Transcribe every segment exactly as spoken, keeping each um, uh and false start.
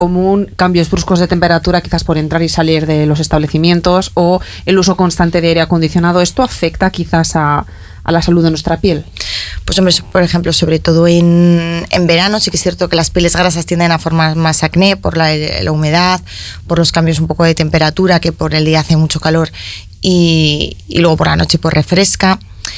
común, cambios bruscos de temperatura, quizás por entrar y salir de los establecimientos, o el uso constante de aire acondicionado. ¿Esto afecta quizás a, a la salud de nuestra piel? Pues hombre, por ejemplo, sobre todo en, en verano, sí que es cierto que las pieles grasas tienden a formar más acné por la, la humedad, por los cambios un poco de temperatura, que por el día hace mucho calor y, y luego por la noche pues refresca.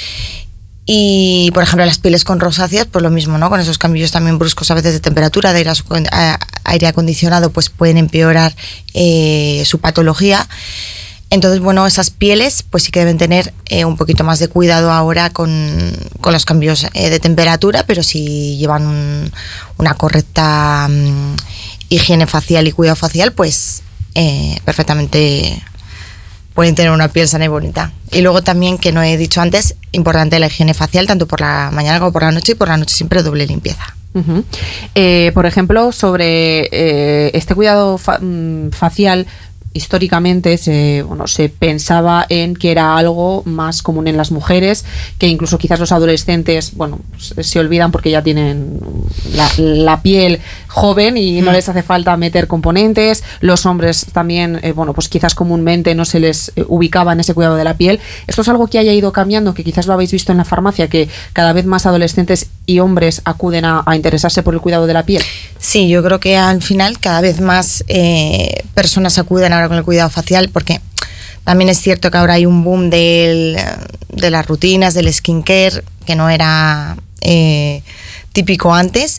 Y, por ejemplo, las pieles con rosáceas, pues lo mismo, ¿no? Con esos cambios también bruscos a veces de temperatura, de aire, aire acondicionado, pues pueden empeorar eh, su patología. Entonces, bueno, esas pieles pues sí que deben tener eh, un poquito más de cuidado ahora con, con los cambios eh, de temperatura, pero si llevan un, una correcta um, higiene facial y cuidado facial, pues eh, perfectamente pueden tener una piel sana y bonita. Y luego también, que no he dicho antes, importante la higiene facial, tanto por la mañana como por la noche, y por la noche siempre doble limpieza. Uh-huh. Eh, por ejemplo, sobre eh, este cuidado fa- facial, históricamente se, bueno, se pensaba en que era algo más común en las mujeres, que incluso quizás los adolescentes, bueno, se, se olvidan porque ya tienen la, la piel joven y no les hace falta meter componentes. Los hombres también, eh, bueno, pues quizás comúnmente no se les eh, ubicaba en ese cuidado de la piel. ¿Esto es algo que haya ido cambiando, que quizás lo habéis visto en la farmacia, que cada vez más adolescentes y hombres acuden a, a interesarse por el cuidado de la piel? Sí, yo creo que al final cada vez más eh, personas acuden ahora con el cuidado facial, porque también es cierto que ahora hay un boom del, de las rutinas, del skincare, que no era eh, típico antes.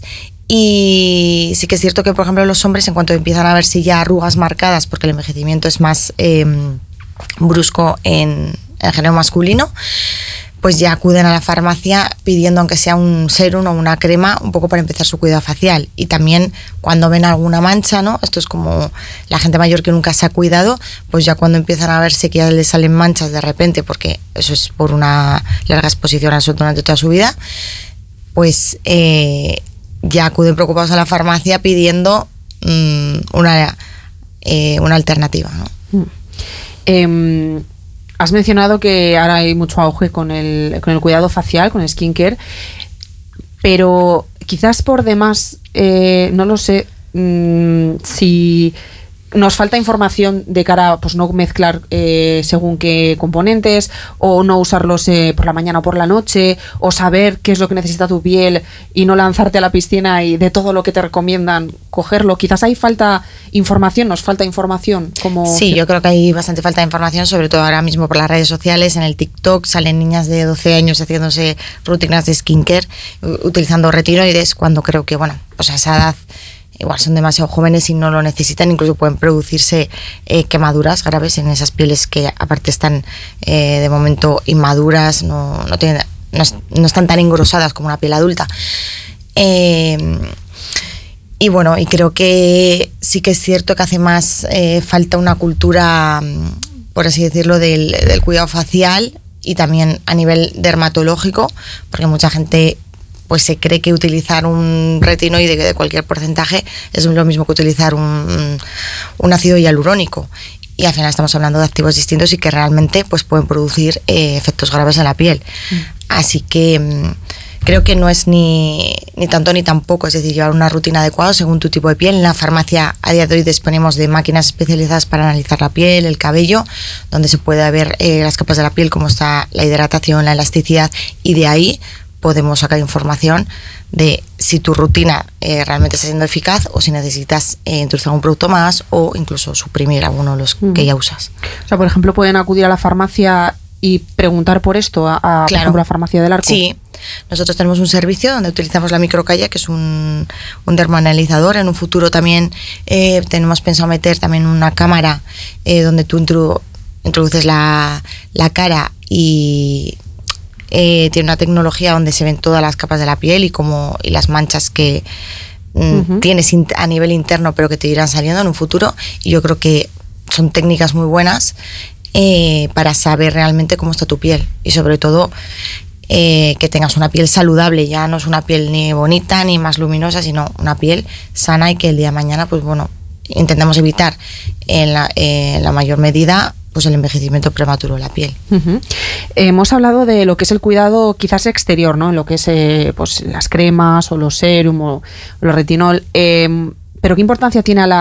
Y sí que es cierto que, por ejemplo, los hombres, en cuanto empiezan a verse ya arrugas marcadas, porque el envejecimiento es más eh, brusco en el género masculino, pues ya acuden a la farmacia pidiendo, aunque sea un serum o una crema, un poco para empezar su cuidado facial. Y también cuando ven alguna mancha, ¿no? Esto es como la gente mayor que nunca se ha cuidado, pues ya cuando empiezan a verse que ya les salen manchas de repente, porque eso es por una larga exposición al sol durante toda su vida, pues eh, ya acuden preocupados a la farmacia pidiendo mmm, una, eh, una alternativa, ¿no? Mm. Eh, Has mencionado que ahora hay mucho auge con el, con el cuidado facial, con el skincare, pero quizás por demás, eh, no lo sé, mmm, si nos falta información de cara a pues, no mezclar eh, según qué componentes, o no usarlos eh, por la mañana o por la noche, o saber qué es lo que necesita tu piel y no lanzarte a la piscina y de todo lo que te recomiendan cogerlo. Quizás hay falta información, nos falta información. Como sí, yo creo que hay bastante falta de información, sobre todo ahora mismo por las redes sociales. En el TikTok salen niñas de doce años haciéndose rutinas de skincare, utilizando retinoides, cuando creo que, bueno, pues a esa edad igual son demasiado jóvenes y no lo necesitan, incluso pueden producirse eh, quemaduras graves en esas pieles que aparte están eh, de momento inmaduras, no, no, tienen, no, no están tan engrosadas como una piel adulta. Eh, y bueno, y creo que sí que es cierto que hace más eh, falta una cultura, por así decirlo, del, del cuidado facial, y también a nivel dermatológico, porque mucha gente pues se cree que utilizar un retinoide de cualquier porcentaje es lo mismo que utilizar un, un ácido hialurónico, y al final estamos hablando de activos distintos y que realmente pues pueden producir eh, efectos graves en la piel. Mm. Así que mmm, creo que no es ni, ni tanto ni tampoco, es decir, llevar una rutina adecuada según tu tipo de piel. En la farmacia a día de hoy disponemos de máquinas especializadas para analizar la piel, el cabello, donde se puede ver eh, las capas de la piel, cómo está la hidratación, la elasticidad, y de ahí podemos sacar información de si tu rutina eh, realmente está siendo eficaz, o si necesitas eh, introducir algún producto más, o incluso suprimir alguno de los mm. que ya usas. O sea, por ejemplo, pueden acudir a la farmacia y preguntar por esto, a, a claro. por ejemplo, la farmacia del Arco. Sí, nosotros tenemos un servicio donde utilizamos la microcalla, que es un, un dermoanalizador. En un futuro también eh, tenemos pensado meter también una cámara eh, donde tú intru- introduces la, la cara y Eh, tiene una tecnología donde se ven todas las capas de la piel y como y las manchas que mm, uh-huh. tienes in, a nivel interno, pero que te irán saliendo en un futuro. Y yo creo que son técnicas muy buenas eh, para saber realmente cómo está tu piel, y sobre todo eh, que tengas una piel saludable. Ya no es una piel ni bonita ni más luminosa, sino una piel sana, y que el día de mañana pues bueno, intentamos evitar en la, eh, en la mayor medida pues el envejecimiento prematuro de la piel. Uh-huh. Eh, hemos hablado de lo que es el cuidado quizás exterior, ¿no? En lo que es eh, pues las cremas o los serum o los retinol, eh, pero ¿qué importancia tiene a la